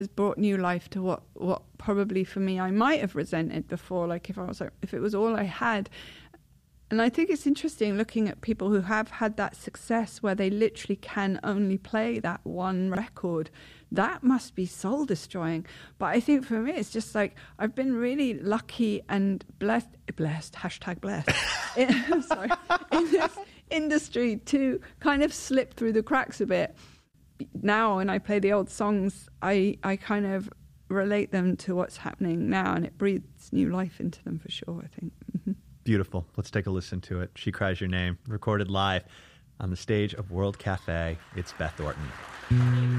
has brought new life to what probably for me I might have resented before, like if it was all I had. And I think it's interesting looking at people who have had that success where they literally can only play that one record. That must be soul destroying. But I think for me, it's just like I've been really lucky and blessed, hashtag blessed, in this industry to kind of slip through the cracks a bit. Now, when I play the old songs, I kind of relate them to what's happening now, and it breathes new life into them for sure, I think. Mm-hmm. Beautiful. Let's take a listen to it. She Cries Your Name, recorded live on the stage of World Cafe. It's Beth Orton.